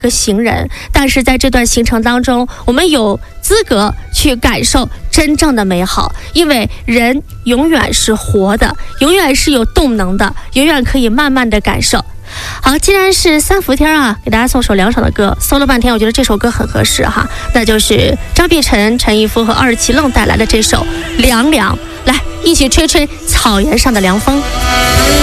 个行人，但是在这段行程当中，我们有资格去感受真正的美好，因为人永远是活的，永远是有动能的，永远可以慢慢的感受。好，既然是三伏天啊，给大家送首凉爽的歌，搜了半天，我觉得这首歌很合适哈，那就是张碧晨、陈逸夫和27愣带来的这首《凉凉》，来一起吹吹草原上的凉风。